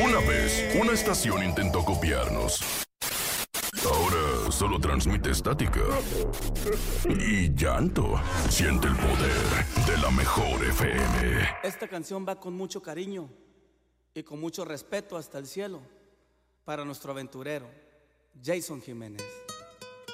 Una vez, una estación intentó copiarnos. Ahora solo transmite estática y llanto. Siente el poder de la mejor FM. Esta canción va con mucho cariño y con mucho respeto hasta el cielo para nuestro aventurero, Jason Jiménez.